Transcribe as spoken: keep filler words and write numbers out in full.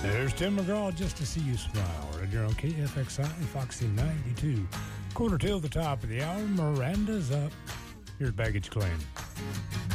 There's Tim McGraw, Just to See You Smile, right here on K F X I, Foxy ninety-two. Quarter till the top of the hour, Miranda's up. Here's Baggage Claim.